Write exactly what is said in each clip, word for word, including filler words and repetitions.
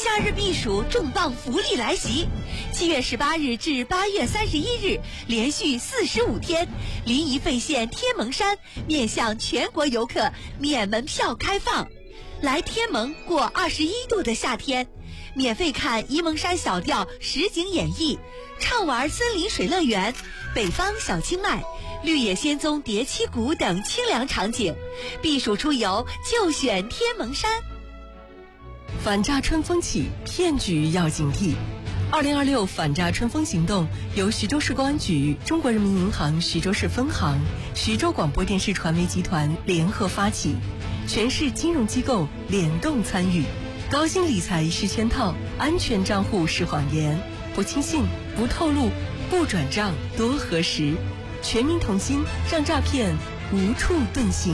二日避暑重磅福利来袭，七月十八日至八月三十一日，连续四十五天，临沂费县天门山面向全国游客免门票开放。来天门过二十一度的夏天，免费看沂蒙山小调实景演绎，畅玩森林水乐园、北方小清迈、绿野仙踪叠七谷等清凉场景。避暑出游就选天门山。 反诈春风起，骗局要警惕。二零二六反诈春风行动由徐州市公安局、中国人民银行徐州市分行、徐州广播电视传媒集团联合发起，全市金融机构联动参与。高薪理财是圈套，安全账户是谎言，不轻信，不透露，不转账，多核实。全民同心，让诈骗无处遁形。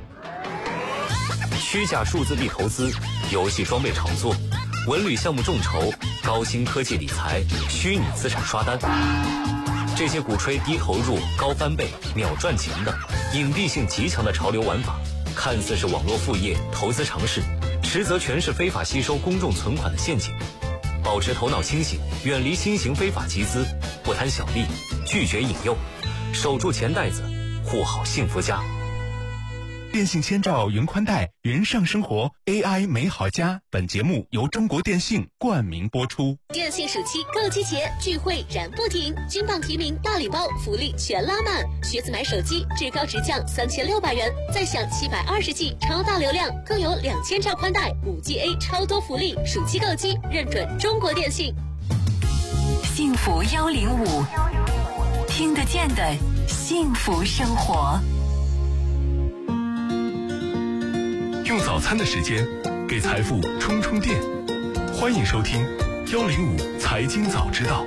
虚假数字币投资、游戏装备炒作、文旅项目众筹、高新科技理财、虚拟资产刷单，这些鼓吹低投入、高翻倍、秒赚钱的隐蔽性极强的潮流玩法，看似是网络副业、投资尝试，实则全是非法吸收公众存款的陷阱。保持头脑清醒，远离新型非法集资，不贪小利，拒绝引诱，守住钱袋子，护好幸福家。 电信千兆云宽带，云上生活 A I 美好家。本节目由中国电信冠名播出。 电信暑期购机节聚会燃不停，金榜题名大礼包福利全拉满，学子买手机至高直降三千六百元，再享七百二十 G 超大流量，更有两千兆宽带、五 G A 超多福利。暑期购机认准中国电信。 幸福幺零五，听得见的幸福生活。 用早餐的时间给财富充充电，欢迎收听幺零五财经早知道。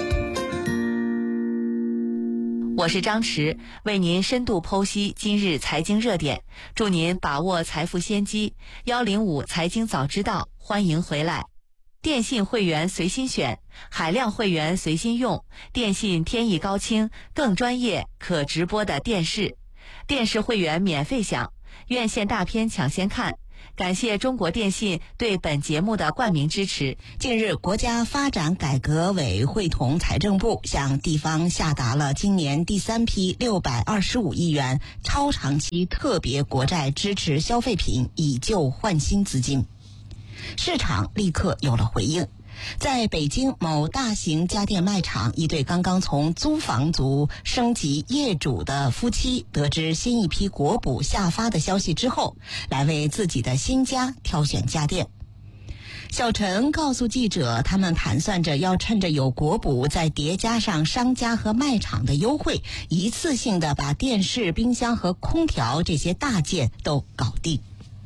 我是张弛，为您深度剖析今日财经热点，祝您把握财富先机。幺零五财经早知道，欢迎回来。电信会员随心选，海量会员随心用，电信天翼高清更专业可直播的电视，电视会员免费享，院线大片抢先看。感谢中国电信对本节目的冠名支持。 近日，国家发展改革委会同财政部向地方下达了今年第三批六百二十五亿元超长期特别国债支持消费品以旧换新资金，市场立刻有了回应。在北京某大型家电卖场，一对刚刚从租房族升级业主的夫妻得知新一批国补下发的消息之后，来为自己的新家挑选家电。小陈告诉记者，他们盘算着要趁着有国补，再叠加上商家和卖场的优惠，一次性的把电视、冰箱和空调这些大件都搞定。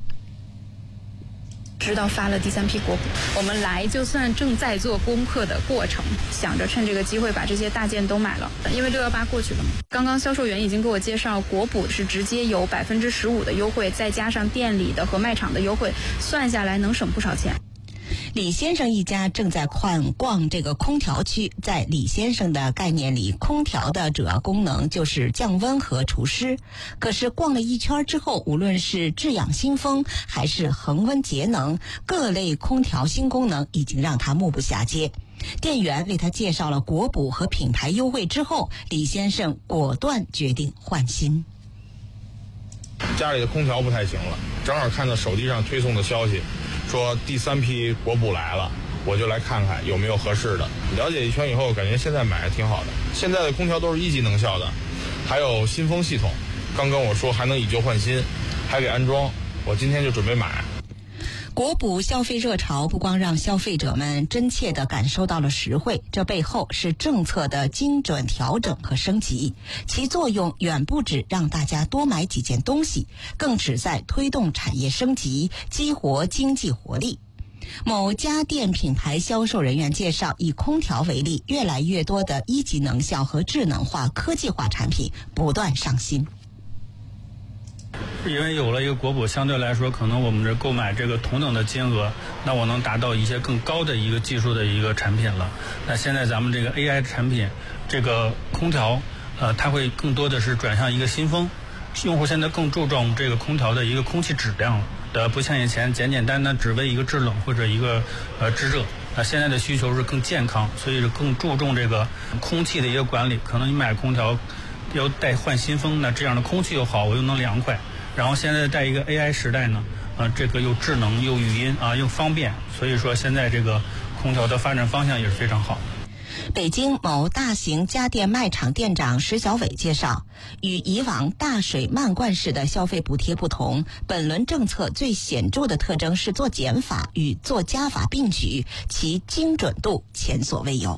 知道发了第三批国补，我们来就算正在做功课的过程，想着趁这个机会把这些大件都买了，因为六幺八过去了嘛。刚刚销售员已经给我介绍，国补是直接有百分之十五的优惠，再加上店里的和卖场的优惠，算下来能省不少钱。 李先生一家正在逛逛这个空调区，在李先生的概念里，空调的主要功能就是降温和除湿。可是逛了一圈之后，无论是制氧新风还是恒温节能，各类空调新功能已经让他目不暇接。店员为他介绍了国补和品牌优惠之后，李先生果断决定换新。 家里的空调不太行了，正好看到手机上推送的消息，说第三批国补来了，我就来看看有没有合适的。了解一圈以后，感觉现在买还挺好的。现在的空调都是一级能效的，还有新风系统，刚跟我说还能以旧换新，还给安装，我今天就准备买。 国补消费热潮不光让消费者们真切地感受到了实惠，这背后是政策的精准调整和升级，其作用远不止让大家多买几件东西，更旨在推动产业升级，激活经济活力。某家电品牌销售人员介绍，以空调为例，越来越多的一级能效和智能化、科技化产品不断上新。 因为有了一个国补，相对来说可能我们这购买这个同等的金额，那我能达到一些更高的一个技术的一个产品了。那现在咱们这个 A I 产品，这个空调呃，它会更多的是转向一个新风，用户现在更注重这个空调的一个空气质量了。 呃，不像以前简简单单只为一个制冷或者一个呃制热。那现在的需求是更健康，所以是更注重这个空气的一个管理。可能你买空调要带换新风，那这样的空气又好，我又能凉快。然后现在在一个 A I 时代呢，呃，这个又智能又语音啊又方便，所以说现在这个空调的发展方向也是非常好。 北京某大型家电卖场店长石小伟介绍，与以往大水漫灌式的消费补贴不同，本轮政策最显著的特征是做减法与做加法并举，其精准度前所未有。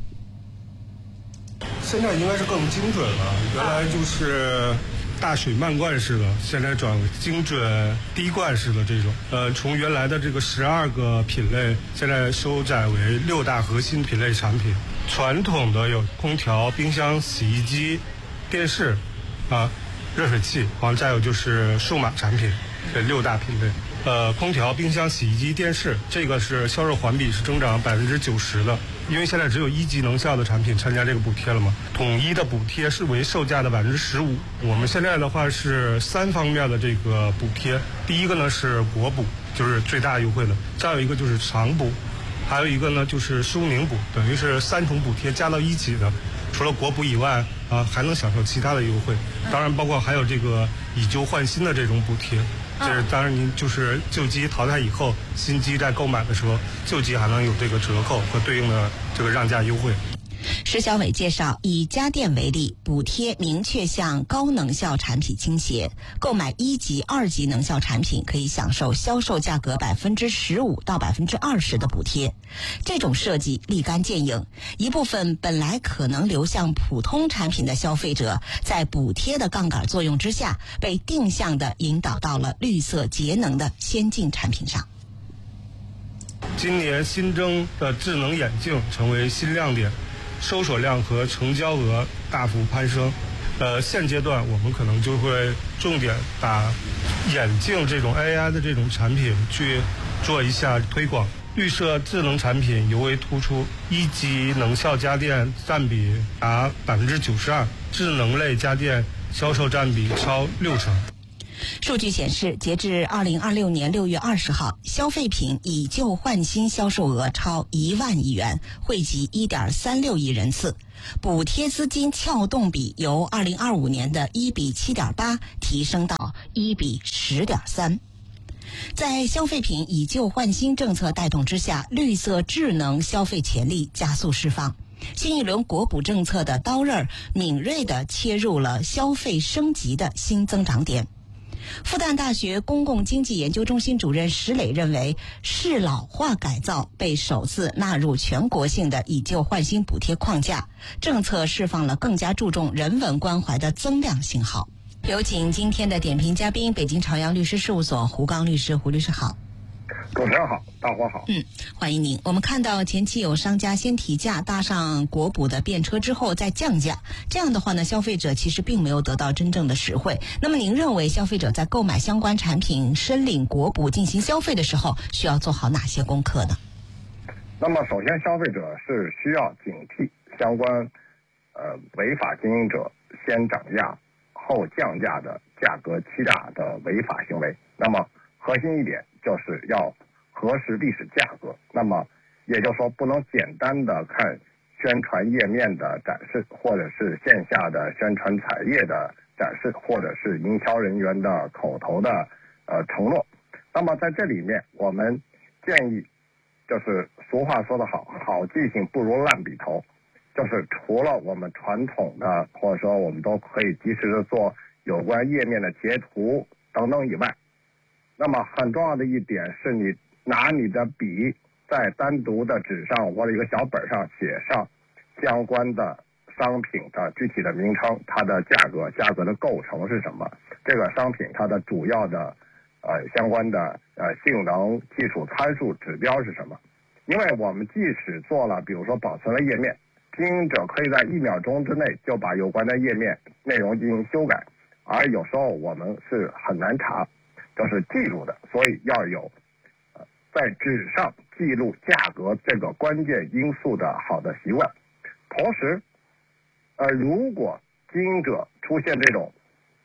现在应该是更精准了，原来就是大水漫灌式的，现在转精准滴灌式的这种。呃，从原来的这个十二个品类，现在收窄为六大核心品类产品。传统的有空调、冰箱、洗衣机、电视，啊，热水器，然后再有就是数码产品，这六大品类。呃，空调、冰箱、洗衣机、电视，这个是销售环比是增长百分之九十的。因为现在只有一级能效的产品参加这个补贴了嘛，统一的补贴是为售价的百分之十五。我们现在的话是三方面的这个补贴，第一个呢是国补，就是最大优惠的；再有一个就是常补，还有一个呢就是舒宁补，等于是三重补贴加到一起的。除了国补以外啊，还能享受其他的优惠，当然包括还有这个以旧换新的这种补贴。这是当然，您就是旧机淘汰以后，新机在购买的时候，旧机还能有这个折扣和对应的这个让价优惠。 石小伟介绍，以家电为例，补贴明确向高能效产品倾斜，购买一级、二级能效产品可以享受销售价格百分之十五到百分之二十的补贴。这种设计立竿见影，一部分本来可能流向普通产品的消费者，在补贴的杠杆作用之下，被定向的引导到了绿色节能的先进产品上。 今年新增的智能眼镜成为新亮点。收锁量和成交额大幅攀升，呃，现阶段我们可能就会重点把眼镜这种 A I 的这种产品去做一下推广，绿色智能产品尤为突出，一级能效家电占比达百分之九十二，智能类家电销售占比超六成。 数据显示，截至二零二六年六月二十号，消费品以旧换新销售额超一万亿元，惠及一点三六亿人次，补贴资金撬动比由二零二五年的一比七点八提升到一比十点三。在消费品以旧换新政策带动之下，绿色智能消费潜力加速释放。新一轮国补政策的刀刃敏锐地切入了消费升级的新增长点。复旦大学公共经济研究中心主任石磊认为，适老化改造被首次纳入全国性的以旧换新补贴框架，政策释放了更加注重人文关怀的增量信号。有请今天的点评嘉宾，北京朝阳律师事务所胡刚律师。胡律师好。 主持人好，大伙好。 嗯，欢迎您。我们看到前期有商家先提价，搭上国补的便车之后再降价，这样的话呢，消费者其实并没有得到真正的实惠。那么您认为消费者在购买相关产品、申领国补进行消费的时候，需要做好哪些功课呢？ 那么首先，消费者是需要警惕相关呃违法经营者先涨价后降价的价格欺诈的违法行为。那么核心一点就是要核实历史价格，那么也就是说不能简单的看宣传页面的展示，或者是线下的宣传彩页的展示，或者是营销人员的口头的呃承诺。那么在这里面我们建议，就是俗话说得好，好记性不如烂笔头，就是除了我们传统的或者说我们都可以及时的做有关页面的截图等等以外，那么很重要的一点是你拿你的笔在单独的纸上或者一个小本上写上相关的商品的具体的名称，它的价格、价格的构成是什么，这个商品它的主要的呃相关的呃性能、技术参数指标是什么。因为我们即使做了比如说保存了页面，经营者可以在一秒钟之内就把有关的页面内容进行修改，而有时候我们是很难查，就是记录的，所以要有呃在纸上记录价格这个关键因素的好的习惯。同时呃如果经营者出现这种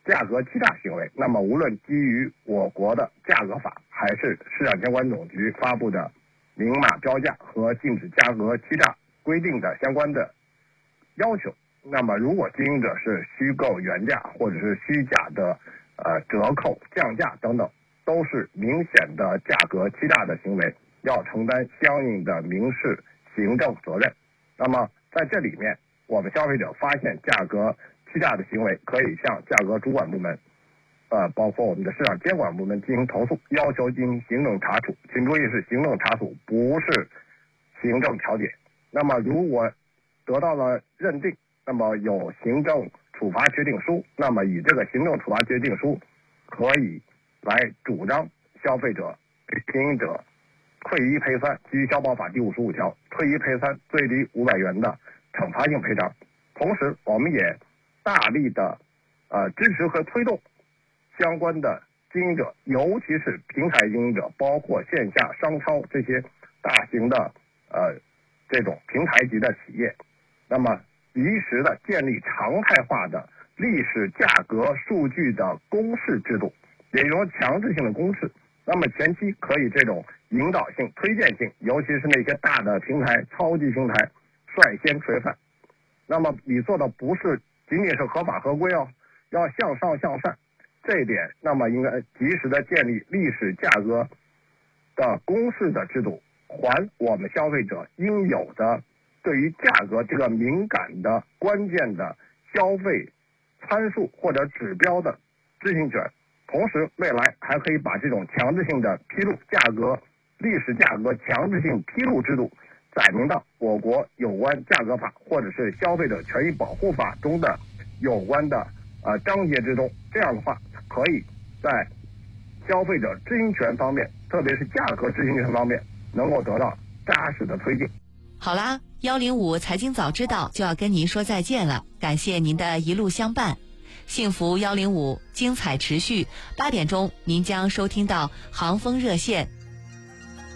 价格欺诈行为，那么无论基于我国的价格法，还是市场监管总局发布的明码标价和禁止价格欺诈规定的相关的要求，那么如果经营者是虚构原价或者是虚假的呃折扣、降价等等，都是明显的价格欺诈的行为，要承担相应的民事行政责任。那么在这里面，我们消费者发现价格欺诈的行为，可以向价格主管部门，呃，包括我们的市场监管部门进行投诉，要求进行行政查处。请注意，是行政查处，不是行政调解。那么如果得到了认定，那么有行政处罚决定书，那么以这个行政处罚决定书可以来主张消费者给经营者退一赔三，基于消保法第五十五条，退一赔三，最低五百元的惩罚性赔偿。同时，我们也大力的呃支持和推动相关的经营者，尤其是平台经营者，包括线下商超这些大型的呃这种平台级的企业，那么及时的建立常态化的历史价格数据的公示制度，也就是说强制性的公示。那么前期可以这种引导性、推荐性，尤其是那些大的平台、超级平台率先垂范。那么你做的不是仅仅是合法合规哦，要向上向善，这一点那么应该及时的建立历史价格的公示的制度，还我们消费者应有的对于价格这个敏感的关键的消费参数或者指标的知情权。同时未来还可以把这种强制性的披露价格历史价格强制性披露制度载明到我国有关价格法或者是消费者权益保护法中的有关的呃章节之中，这样的话可以在消费者知情权方面，特别是价格知情权方面能够得到扎实的推进。 好啦，幺零五财经早知道就要跟您说再见了，感谢您的一路相伴。幸福幺零五精彩持续，八点钟您将收听到航风热线